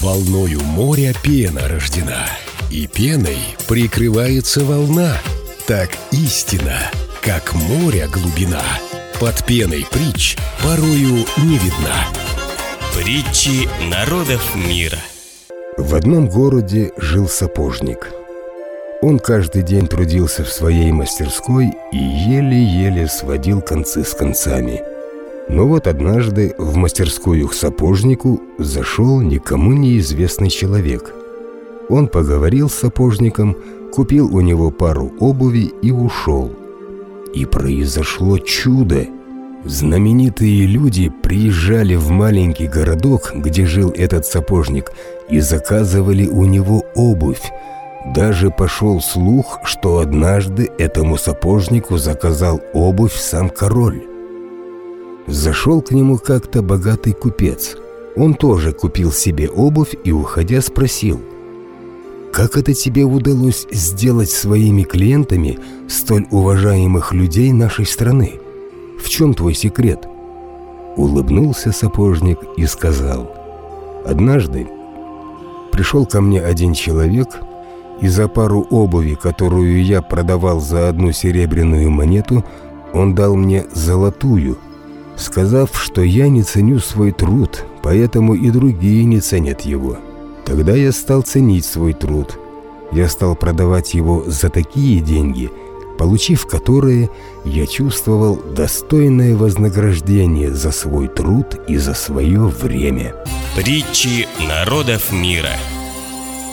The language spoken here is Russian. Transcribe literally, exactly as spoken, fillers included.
Волною моря пена рождена, и пеной прикрывается волна. Так истина, как море глубина, под пеной притч порою не видна. Притчи народов мира. В одном городе жил сапожник. Он каждый день трудился в своей мастерской и еле-еле сводил концы с концами. Но вот однажды в мастерскую к сапожнику зашел никому неизвестный человек. Он поговорил с сапожником, купил у него пару обуви и ушел. И произошло чудо. Знаменитые люди приезжали в маленький городок, где жил этот сапожник, и заказывали у него обувь. Даже пошел слух, что однажды этому сапожнику заказал обувь сам король. Зашел к нему как-то богатый купец. Он тоже купил себе обувь и, уходя, спросил: «Как это тебе удалось сделать своими клиентами столь уважаемых людей нашей страны? В чем твой секрет?» Улыбнулся сапожник и сказал: «Однажды пришел ко мне один человек, и за пару обуви, которую я продавал за одну серебряную монету, он дал мне золотую, сказав, что я не ценю свой труд, поэтому и другие не ценят его. Тогда я стал ценить свой труд. Я стал продавать его за такие деньги, получив которые, я чувствовал достойное вознаграждение за свой труд и за свое время». Притчи народов мира.